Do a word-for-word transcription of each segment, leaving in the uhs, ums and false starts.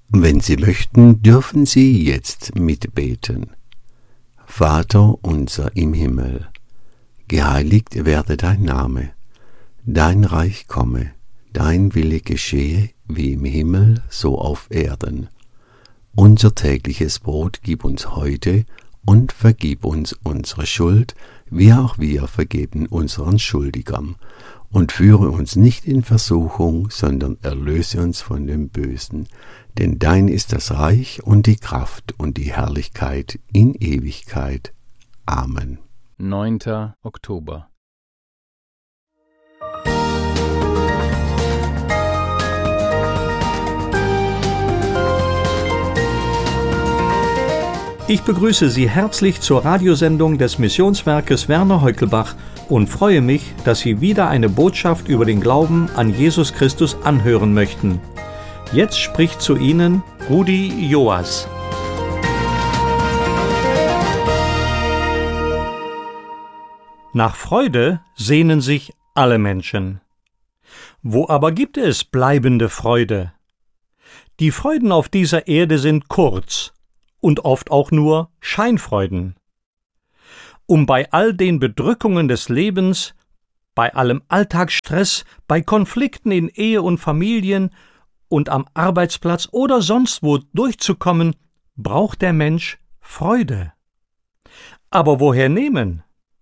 Wenn Sie möchten, dürfen Sie jetzt mitbeten. Vater unser im Himmel, geheiligt werde dein Name, dein Reich komme, dein Wille geschehe, wie im Himmel, so auf Erden. Unser tägliches Brot gib uns heute und vergib uns unsere Schuld, wie auch wir vergeben unseren Schuldigern. Und führe uns nicht in Versuchung, sondern erlöse uns von dem Bösen. Denn dein ist das Reich und die Kraft und die Herrlichkeit in Ewigkeit. Amen. neunter Oktober. Ich begrüße Sie herzlich zur Radiosendung des Missionswerkes Werner Heukelbach und freue mich, dass Sie wieder eine Botschaft über den Glauben an Jesus Christus anhören möchten. Jetzt spricht zu Ihnen Rudi Joas. Nach Freude sehnen sich alle Menschen. Wo aber gibt es bleibende Freude? Die Freuden auf dieser Erde sind kurz und oft auch nur Scheinfreuden. Um bei all den Bedrückungen des Lebens, bei allem Alltagsstress, bei Konflikten in Ehe und Familien und am Arbeitsplatz oder sonst wo durchzukommen, braucht der Mensch Freude. Aber woher nehmen?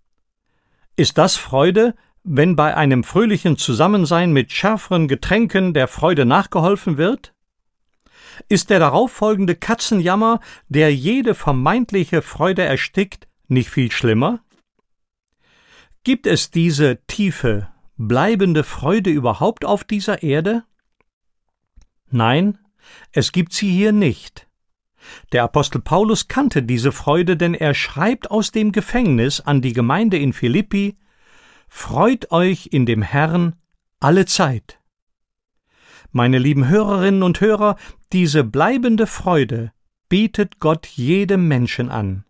Ist das Freude, wenn bei einem fröhlichen Zusammensein mit schärferen Getränken der Freude nachgeholfen wird? Ist der darauffolgende Katzenjammer, der jede vermeintliche Freude erstickt, nicht viel schlimmer? Gibt es diese tiefe, bleibende Freude überhaupt auf dieser Erde? Nein, es gibt sie hier nicht. Der Apostel Paulus kannte diese Freude, denn er schreibt aus dem Gefängnis an die Gemeinde in Philippi: Freut euch in dem Herrn alle Zeit. Meine lieben Hörerinnen und Hörer, diese bleibende Freude bietet Gott jedem Menschen an.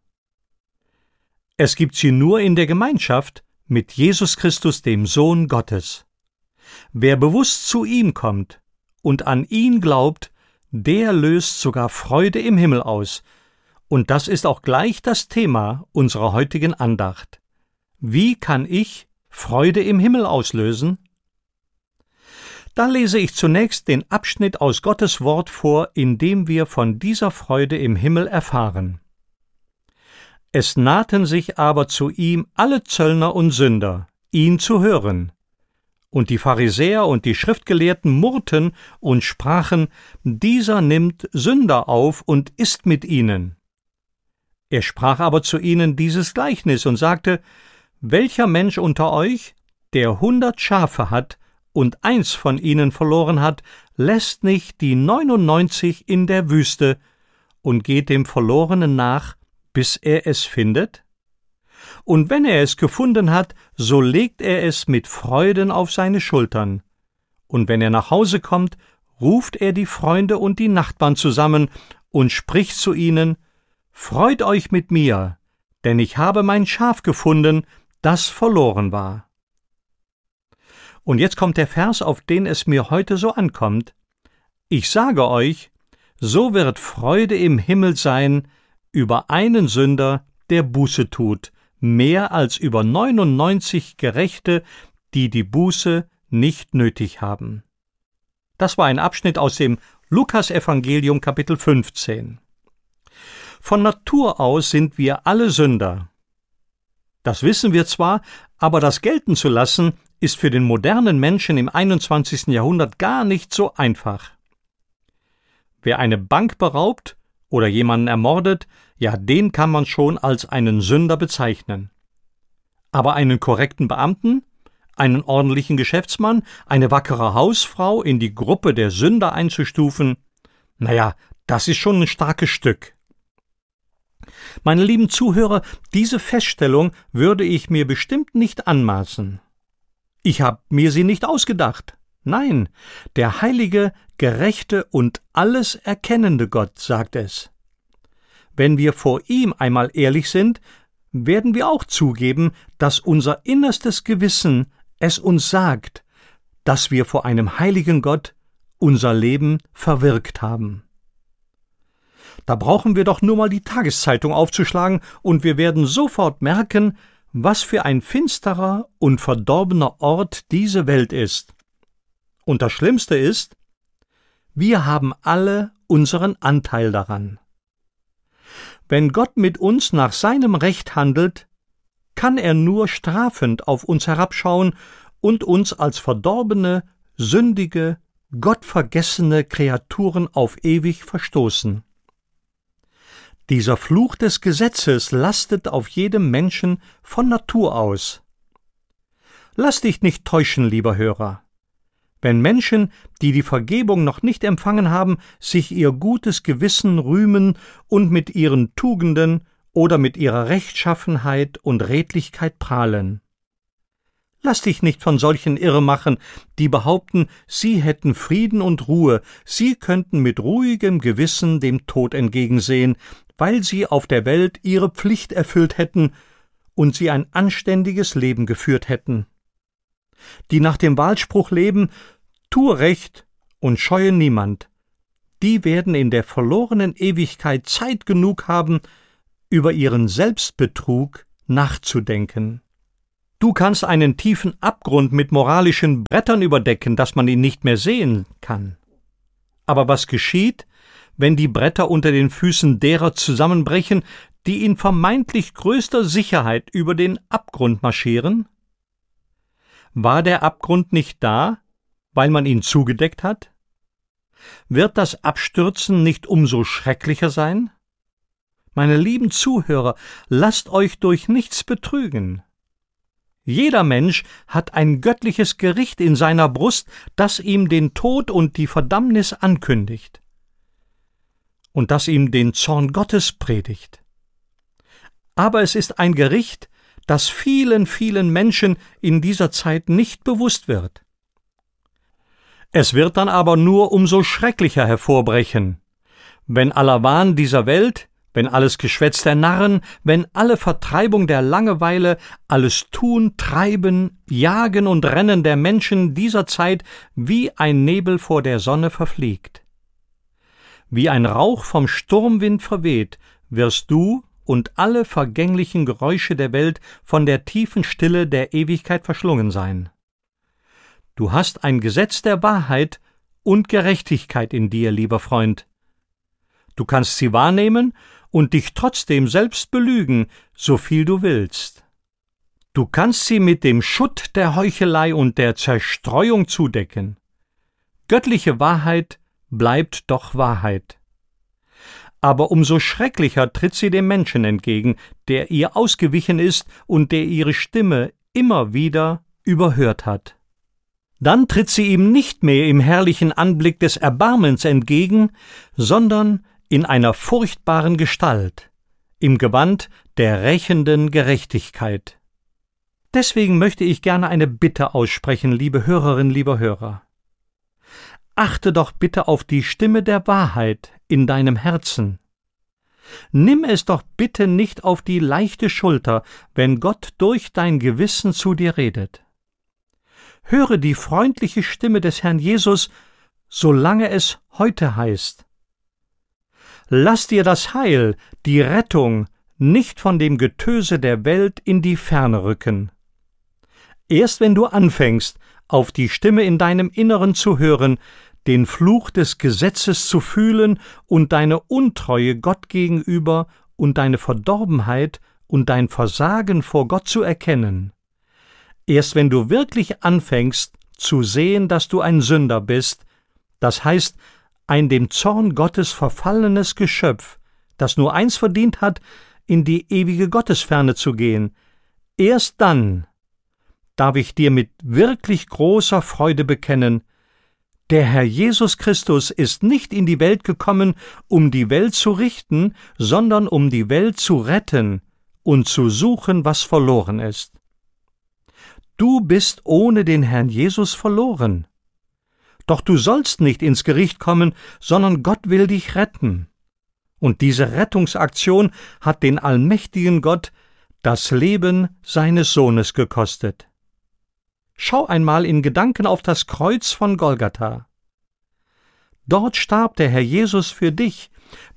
Es gibt sie nur in der Gemeinschaft mit Jesus Christus, dem Sohn Gottes. Wer bewusst zu ihm kommt und an ihn glaubt, der löst sogar Freude im Himmel aus. Und das ist auch gleich das Thema unserer heutigen Andacht. Wie kann ich Freude im Himmel auslösen? Da lese ich zunächst den Abschnitt aus Gottes Wort vor, in dem wir von dieser Freude im Himmel erfahren. Es nahten sich aber zu ihm alle Zöllner und Sünder, ihn zu hören. Und die Pharisäer und die Schriftgelehrten murrten und sprachen: Dieser nimmt Sünder auf und isst mit ihnen. Er sprach aber zu ihnen dieses Gleichnis und sagte: Welcher Mensch unter euch, der hundert Schafe hat und eins von ihnen verloren hat, lässt nicht die neunundneunzig in der Wüste und geht dem Verlorenen nach, bis er es findet? Und wenn er es gefunden hat, so legt er es mit Freuden auf seine Schultern. Und wenn er nach Hause kommt, ruft er die Freunde und die Nachbarn zusammen und spricht zu ihnen: Freut euch mit mir, denn ich habe mein Schaf gefunden, das verloren war. Und jetzt kommt der Vers, auf den es mir heute so ankommt. Ich sage euch, so wird Freude im Himmel sein über einen Sünder, der Buße tut, mehr als über neunundneunzig Gerechte, die die Buße nicht nötig haben. Das war ein Abschnitt aus dem Lukasevangelium Kapitel fünfzehn. Von Natur aus sind wir alle Sünder. Das wissen wir zwar, aber das gelten zu lassen, ist für den modernen Menschen im einundzwanzigsten Jahrhundert gar nicht so einfach. Wer eine Bank beraubt oder jemanden ermordet, ja, den kann man schon als einen Sünder bezeichnen. Aber einen korrekten Beamten, einen ordentlichen Geschäftsmann, eine wackere Hausfrau in die Gruppe der Sünder einzustufen, naja, das ist schon ein starkes Stück. Meine lieben Zuhörer, diese Feststellung würde ich mir bestimmt nicht anmaßen. Ich habe mir sie nicht ausgedacht. Nein, der heilige, gerechte und alles erkennende Gott sagt es. Wenn wir vor ihm einmal ehrlich sind, werden wir auch zugeben, dass unser innerstes Gewissen es uns sagt, dass wir vor einem heiligen Gott unser Leben verwirkt haben. Da brauchen wir doch nur mal die Tageszeitung aufzuschlagen, und wir werden sofort merken, was für ein finsterer und verdorbener Ort diese Welt ist. Und das Schlimmste ist, wir haben alle unseren Anteil daran. Wenn Gott mit uns nach seinem Recht handelt, kann er nur strafend auf uns herabschauen und uns als verdorbene, sündige, gottvergessene Kreaturen auf ewig verstoßen. Dieser Fluch des Gesetzes lastet auf jedem Menschen von Natur aus. Lass dich nicht täuschen, lieber Hörer. Wenn Menschen, die die Vergebung noch nicht empfangen haben, sich ihr gutes Gewissen rühmen und mit ihren Tugenden oder mit ihrer Rechtschaffenheit und Redlichkeit prahlen. Lass dich nicht von solchen irre machen, die behaupten, sie hätten Frieden und Ruhe, sie könnten mit ruhigem Gewissen dem Tod entgegensehen, weil sie auf der Welt ihre Pflicht erfüllt hätten und sie ein anständiges Leben geführt hätten. Die nach dem Wahlspruch leben, tue Recht und scheue niemand, die werden in der verlorenen Ewigkeit Zeit genug haben, über ihren Selbstbetrug nachzudenken. Du kannst einen tiefen Abgrund mit moralischen Brettern überdecken, dass man ihn nicht mehr sehen kann. Aber was geschieht, wenn die Bretter unter den Füßen derer zusammenbrechen, die in vermeintlich größter Sicherheit über den Abgrund marschieren? War der Abgrund nicht da, weil man ihn zugedeckt hat? Wird das Abstürzen nicht umso schrecklicher sein? Meine lieben Zuhörer, lasst euch durch nichts betrügen. Jeder Mensch hat ein göttliches Gericht in seiner Brust, das ihm den Tod und die Verdammnis ankündigt und das ihm den Zorn Gottes predigt. Aber es ist ein Gericht, das vielen, vielen Menschen in dieser Zeit nicht bewusst wird. Es wird dann aber nur umso schrecklicher hervorbrechen, wenn aller Wahn dieser Welt, wenn alles Geschwätz der Narren, wenn alle Vertreibung der Langeweile, alles Tun, Treiben, Jagen und Rennen der Menschen dieser Zeit wie ein Nebel vor der Sonne verfliegt. Wie ein Rauch vom Sturmwind verweht, wirst du und alle vergänglichen Geräusche der Welt von der tiefen Stille der Ewigkeit verschlungen sein. Du hast ein Gesetz der Wahrheit und Gerechtigkeit in dir, lieber Freund. Du kannst sie wahrnehmen und dich trotzdem selbst belügen, so viel du willst. Du kannst sie mit dem Schutt der Heuchelei und der Zerstreuung zudecken. Göttliche Wahrheit bleibt doch Wahrheit. Aber umso schrecklicher tritt sie dem Menschen entgegen, der ihr ausgewichen ist und der ihre Stimme immer wieder überhört hat. Dann tritt sie ihm nicht mehr im herrlichen Anblick des Erbarmens entgegen, sondern in einer furchtbaren Gestalt, im Gewand der rächenden Gerechtigkeit. Deswegen möchte ich gerne eine Bitte aussprechen, liebe Hörerin, lieber Hörer. Achte doch bitte auf die Stimme der Wahrheit in deinem Herzen. Nimm es doch bitte nicht auf die leichte Schulter, wenn Gott durch dein Gewissen zu dir redet. Höre die freundliche Stimme des Herrn Jesus, solange es heute heißt. Lass dir das Heil, die Rettung, nicht von dem Getöse der Welt in die Ferne rücken. Erst wenn du anfängst, auf die Stimme in deinem Inneren zu hören, den Fluch des Gesetzes zu fühlen und deine Untreue Gott gegenüber und deine Verdorbenheit und dein Versagen vor Gott zu erkennen, erst wenn du wirklich anfängst zu sehen, dass du ein Sünder bist, das heißt, ein dem Zorn Gottes verfallenes Geschöpf, das nur eins verdient hat, in die ewige Gottesferne zu gehen, erst dann darf ich dir mit wirklich großer Freude bekennen, der Herr Jesus Christus ist nicht in die Welt gekommen, um die Welt zu richten, sondern um die Welt zu retten und zu suchen, was verloren ist. Du bist ohne den Herrn Jesus verloren. Doch du sollst nicht ins Gericht kommen, sondern Gott will dich retten. Und diese Rettungsaktion hat den allmächtigen Gott das Leben seines Sohnes gekostet. Schau einmal in Gedanken auf das Kreuz von Golgatha. Dort starb der Herr Jesus für dich,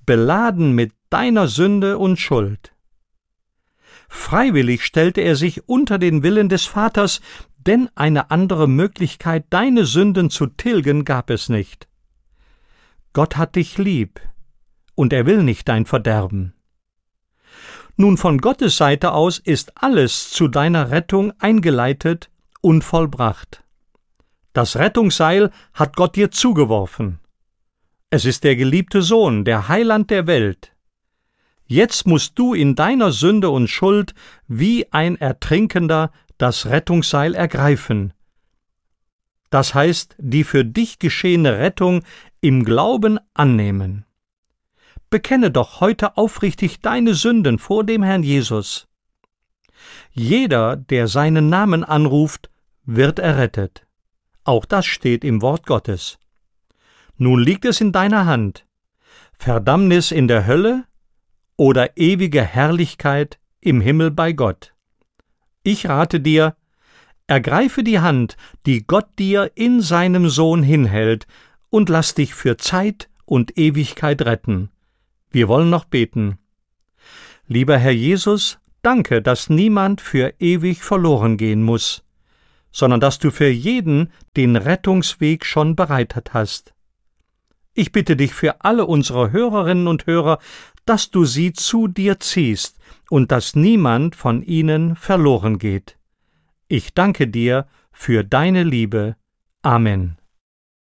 beladen mit deiner Sünde und Schuld. Freiwillig stellte er sich unter den Willen des Vaters, denn eine andere Möglichkeit, deine Sünden zu tilgen, gab es nicht. Gott hat dich lieb, und er will nicht dein Verderben. Nun, von Gottes Seite aus ist alles zu deiner Rettung eingeleitet und vollbracht. Das Rettungsseil hat Gott dir zugeworfen. Es ist der geliebte Sohn, der Heiland der Welt. Jetzt musst du in deiner Sünde und Schuld wie ein Ertrinkender das Rettungsseil ergreifen. Das heißt, die für dich geschehene Rettung im Glauben annehmen. Bekenne doch heute aufrichtig deine Sünden vor dem Herrn Jesus. Jeder, der seinen Namen anruft, wird errettet. Auch das steht im Wort Gottes. Nun liegt es in deiner Hand: Verdammnis in der Hölle oder ewige Herrlichkeit im Himmel bei Gott. Ich rate dir, ergreife die Hand, die Gott dir in seinem Sohn hinhält, und lass dich für Zeit und Ewigkeit retten. Wir wollen noch beten. Lieber Herr Jesus, danke, dass niemand für ewig verloren gehen muss, sondern dass du für jeden den Rettungsweg schon bereitet hast. Ich bitte dich für alle unsere Hörerinnen und Hörer, dass du sie zu dir ziehst und dass niemand von ihnen verloren geht. Ich danke dir für deine Liebe. Amen.